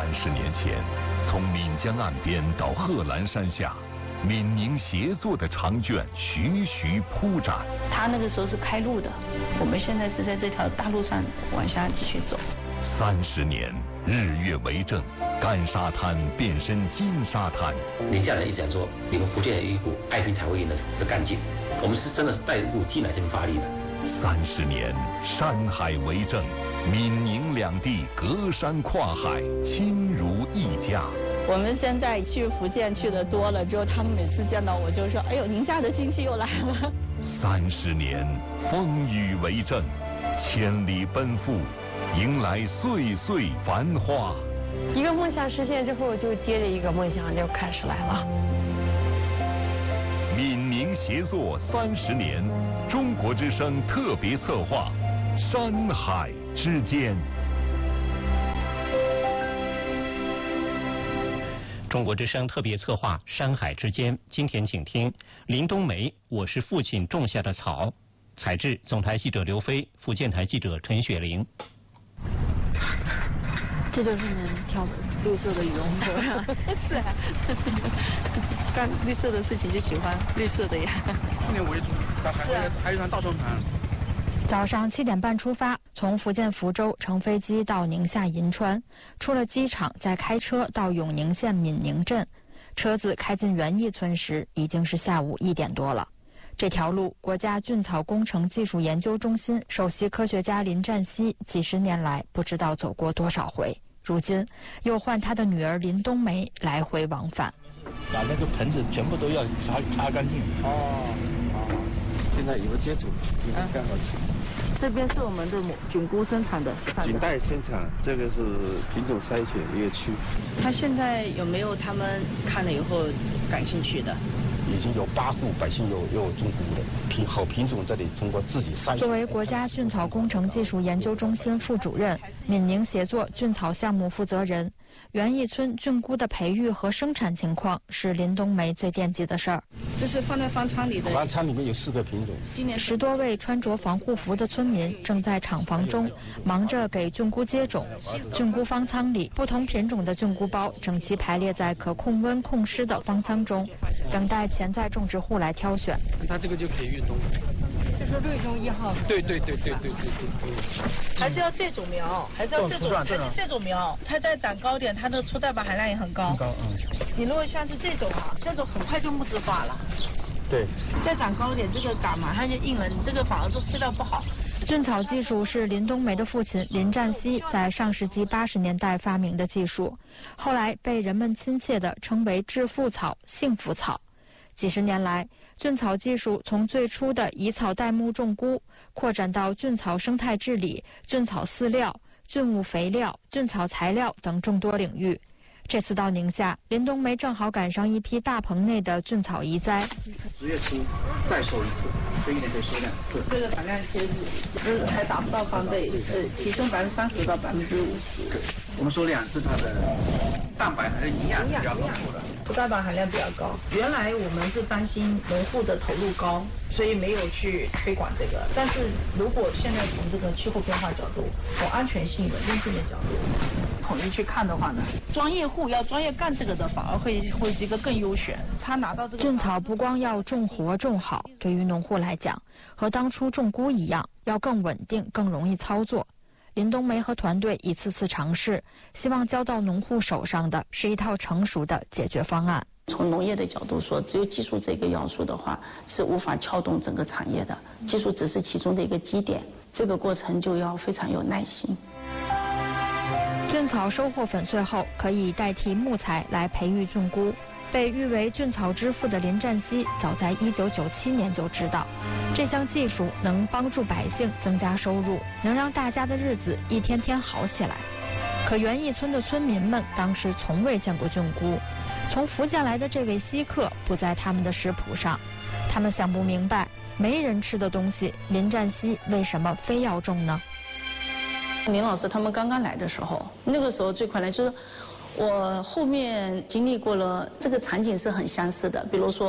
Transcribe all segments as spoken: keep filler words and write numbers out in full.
十年前，从岷江岸边到贺兰山下，闽宁协作的长卷徐徐铺展。 他那个时候是开路的，我们现在是在这条大路上往下继续走。 三十年，日月为证，干沙滩变身金沙滩。 宁夏人一直讲说，你们福建有一股爱拼才会赢的的干劲，我们是真的带入进来这边发力的。 三十年，山海为证，闽宁两地隔山跨海，亲如一家。 我们现在去福建去的多了之后，他们每次见到我就说：“哎呦，宁夏的亲戚又来了。” 三十年，风雨为证，千里奔赴，迎来岁岁繁花。 一个梦想实现之后，就接着一个梦想就开始来了。 闽宁协作三十年，中国之声特别策划《山海之间》。 中国之声特别策划《山海之间》，今天请听林冬梅《我是父亲种下的草》，采制总台记者刘飞，福建台记者陈雪玲。 这就是您挑的绿色的羽绒服。 是啊，干绿色的事情就喜欢绿色的呀。 今年为主，还还还有一趟大双盘。 早上七点半出发，从福建福州乘飞机到宁夏银川，出了机场再开车到永宁县闽宁镇。车子开进园艺村时，已经是下午一点多了。这条路，国家菌草工程技术研究中心首席科学家林占西几十年来不知道走过多少回，如今又换他的女儿林冬梅来回往返。 把那个盆子全部都要擦擦干净。哦，好，现在有个接触，应该刚好吃。 这边是我们的菌菇生产的， 菌带生产，这个是品种筛选一个区。 他现在有没有他们看了以后感兴趣的？ 已经有八户百姓有有种菇的品好品种，这里通过自己筛选。 作为国家菌草工程技术研究中心副主任、闽宁协作菌草项目负责人，园艺村菌菇的培育和生产情况是林冬梅最惦记的事儿。 这是放在方舱里的。 方舱里面有四个品种。 今年十多位穿着防护服的村民正在厂房中忙着给菌菇接种。菌菇方舱里，不同品种的菌菇包整齐排列在可控温控湿的方舱中，等待潜在种植户来挑选。 它这个就可以育种。 这是绿中一号。 对对对对对对对。 还是要这种苗，还是要这种，还是这种苗，它再长高点，它的粗蛋白含量也很高。 很高，嗯。 你如果像是这种啊，这种很快就木质化了。 对。 再长高点，这个杆马上就硬了，你这个反而说质量不好。 菌草技术是林冬梅的父亲林占西在上世纪八十年代发明的技术，后来被人们亲切地称为致富草、幸福草。几十年来，菌草技术从最初的以草代木种菇，扩展到菌草生态治理、菌草饲料、菌物肥料、菌草材料等众多领域。这次到宁夏，林冬梅正好赶上一批大棚内的菌草移栽。 十月初再收一次，这一年可以收两次。 这个产量其实是还达不到翻倍，是提升百分之三十到百分之五十。 我们收两次，它的蛋白还是营养比较丰富的。 粗蛋白含量比较高。原来我们是担心农户的投入高，所以没有去推广这个。但是如果现在从这个气候变化角度、从安全性、稳定性的角度统一去看的话呢，专业户要专业干这个的，反而会会这个更优选。他拿到这个菌草不光要种活种好，对于农户来讲，和当初种菇一样，要更稳定、更容易操作。林冬梅和团队一次次尝试，希望交到农户手上的是一套成熟的解决方案。 从农业的角度说，只有技术这个要素的话，是无法撬动整个产业的。技术只是其中的一个基点，这个过程就要非常有耐心。 菌草收获粉碎后，可以代替木材来培育菌菇。被誉为菌草之父的林占西，早在一九九七年就知道，这项技术能帮助百姓增加收入，能让大家的日子一天天好起来。可园艺村的村民们当时从未见过菌菇，从福建来的这位稀客不在他们的食谱上，他们想不明白，没人吃的东西，林占西为什么非要种呢？ 林老师他们刚刚来的时候，那个时候最困难就是我后面经历过了，这个场景是很相似的。比如说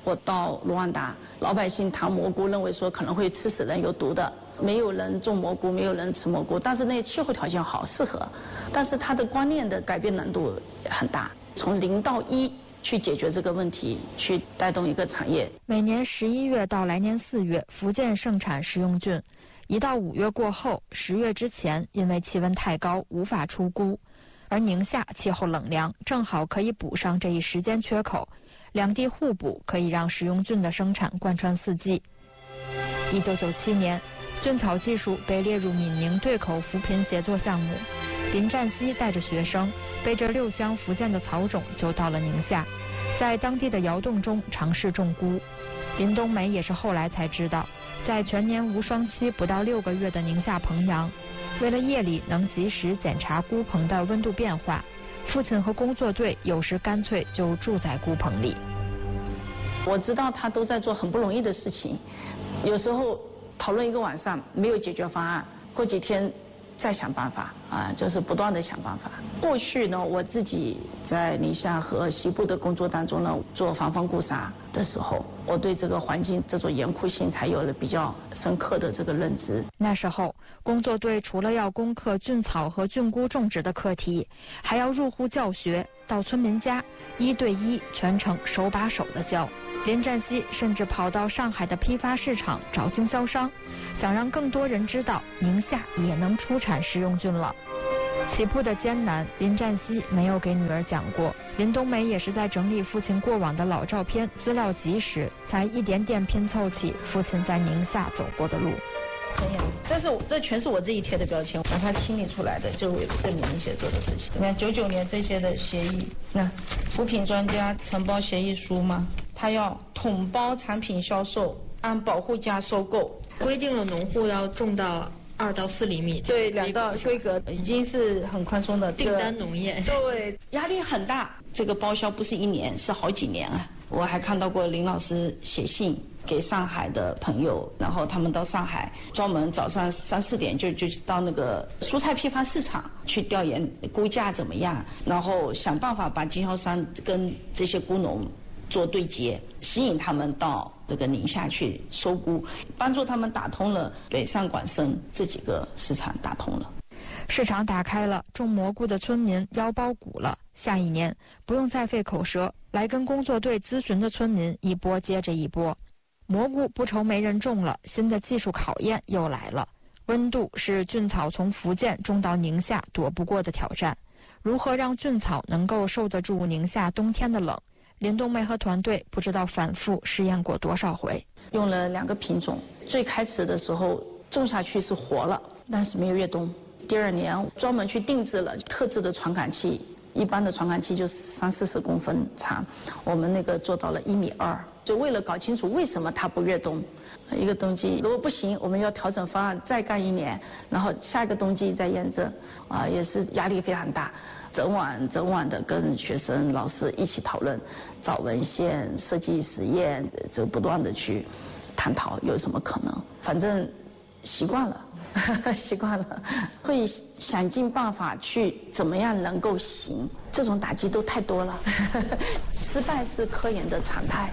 我到卢旺达，老百姓谈蘑菇，认为说可能会吃死人、有毒的，没有人种蘑菇，没有人吃蘑菇，但是那气候条件好，适合，但是它的观念的改变难度很大，从零到一去解决这个问题，去带动一个产业。 每年十一月到来年四月，福建盛产食用菌，一到五月过后，十月之前，因为气温太高，无法出菇。而宁夏气候冷凉，正好可以补上这一时间缺口，两地互补，可以让食用菌的生产贯穿四季。一九九七年，菌草技术被列入闽宁对口扶贫协作项目，林占西带着学生，背着六箱福建的草种就到了宁夏，在当地的窑洞中尝试种菇。林冬梅也是后来才知道，在全年无霜期不到六个月的宁夏彭阳，为了夜里能及时检查菇棚的温度变化，父亲和工作队有时干脆就住在菇棚里。 我知道他都在做很不容易的事情，有时候讨论一个晚上没有解决方案，过几天再想办法啊，就是不断的想办法。过去呢，我自己在宁夏和西部的工作当中呢，做防风固沙的时候，我对这个环境这种严酷性才有了比较深刻的这个认知。 那时候，工作队除了要攻克菌草和菌菇种植的课题，还要入户教学，到村民家一对一全程手把手的教。林占西甚至跑到上海的批发市场找经销商，想让更多人知道宁夏也能出产食用菌了。起步的艰难，林占西没有给女儿讲过。林冬梅也是在整理父亲过往的老照片、资料集时，才一点点拼凑起父亲在宁夏走过的路。 这是这全是我自己贴的标签，把它清理出来的，就为证明协作的事情。你看九九年这些的协议，那扶贫专家承包协议书嘛，他要统包产品销售，按保护价收购， 规定了农户要种到二到四厘米， 对，两到规格已经是很宽松的订单农业， 对，压力很大。这个包销不是一年，是好几年啊。我还看到过林老师写信给上海的朋友，然后他们到上海专门早上三四点就就到那个蔬菜批发市场去调研估价怎么样，然后想办法把经销商跟这些菇农做对接，吸引他们到这个宁夏去收菇，帮助他们打通了北上广深这几个市场，打通了。 市场打开了，种蘑菇的村民腰包鼓了。下一年不用再费口舌，来跟工作队咨询的村民一波接着一波。蘑菇不愁没人种了，新的技术考验又来了。温度是菌草从福建种到宁夏躲不过的挑战。如何让菌草能够受得住宁夏冬天的冷？林冬梅和团队不知道反复试验过多少回， 用了两个品种。最开始的时候种下去是活了，但是没有越冬。第二年专门去定制了特制的传感器，一般的传感器就是三四十公分长，我们那个做到了一米二，就为了搞清楚为什么它不越冬。一个冬季如果不行，我们要调整方案，再干一年，然后下一个冬季再验证，啊，也是压力非常大。整晚整晚的跟学生老师一起讨论，找文献、设计实验，就不断的去探讨有什么可能。反正习惯了，习惯了，会想尽办法去怎么样能够行。这种打击都太多了，失败是科研的常态。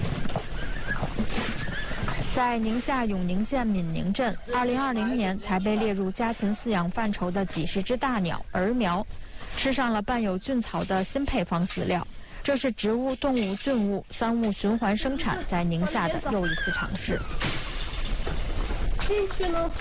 在宁夏永宁县闽宁镇，二零二零年才被列入家禽饲养范畴的几十只大鸟儿苗，吃上了伴有菌草的新配方饲料。这是植物、动物、菌物三物循环生产在宁夏的又一次尝试。 进去呢，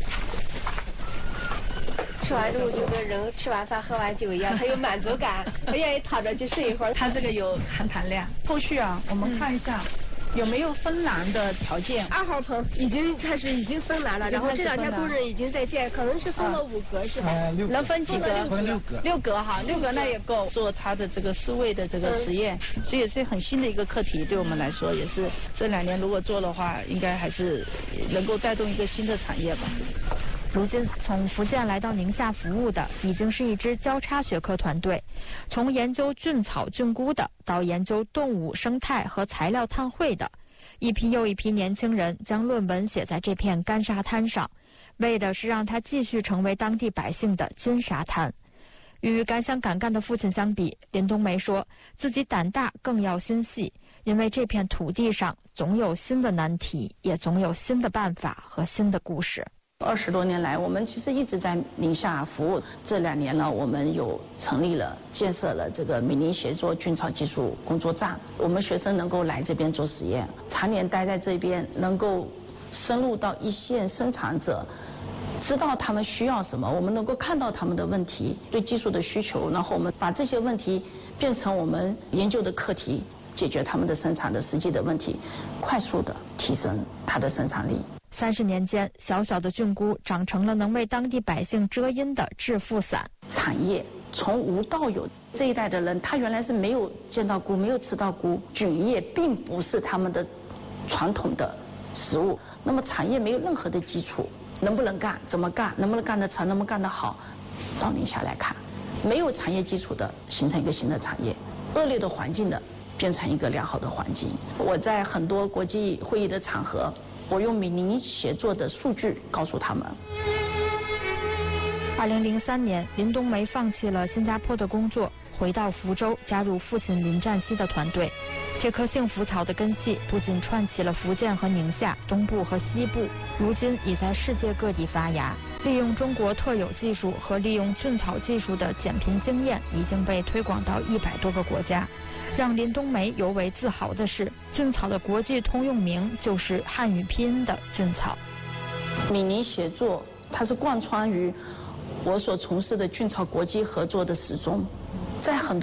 吃完之后就跟人吃完饭喝完酒一样，很有满足感，我愿意躺着去睡一会儿。 它这个有含糖量。后续啊，我们看一下。嗯，有没有分栏的条件？ 二号棚已经开始已经分栏了，然后这两天工人已经在建，可能是分了五格是吧？ 呃、 能分几格？ 分六格。 六格哈，六格那也够做它的这个饲喂的这个实验，嗯，所以也是很新的一个课题，对我们来说也是这两年如果做的话，应该还是能够带动一个新的产业吧。 如今从福建来到宁夏服务的已经是一支交叉学科团队，从研究菌草菌菇的到研究动物生态和材料碳汇的，一批又一批年轻人将论文写在这片干沙滩上，为的是让它继续成为当地百姓的金沙滩。与敢想敢干的父亲相比，林冬梅说自己胆大更要心细， 因为这片土地上总有新的难题，也总有新的办法和新的故事。 二十多年来，我们其实一直在宁夏服务。这两年呢，我们有成立了、建设了这个闽宁协作菌草技术工作站，我们学生能够来这边做实验，常年待在这边，能够深入到一线生产者，知道他们需要什么，我们能够看到他们的问题、对技术的需求，然后我们把这些问题变成我们研究的课题，解决他们的生产的实际的问题，快速的提升它的生产力。 三十年间，小小的菌菇长成了能为当地百姓遮阴的致富伞。 产业从无到有，这一代的人他原来是没有见到菇，没有吃到菇，菌液并不是他们的传统的食物。那么产业没有任何的基础，能不能干，怎么干，能不能干得成，能不能干得好，照宁夏来看，没有产业基础的形成一个新的产业，恶劣的环境的变成一个良好的环境。我在很多国际会议的场合，我用闽宁协作的数据告诉他们。 二零零三年，林冬梅放弃了新加坡的工作，回到福州，加入父亲林占西的团队。这棵幸福草的根系不仅串起了福建和宁夏、东部和西部，如今已在世界各地发芽。利用中国特有技术和利用菌草技术的减贫经验已经被推广到一百多个国家。让林冬梅尤为自豪的是，菌草的国际通用名就是汉语拼音的菌草。 闽宁协作，它是贯穿于我所从事的菌草国际合作的始终，在很多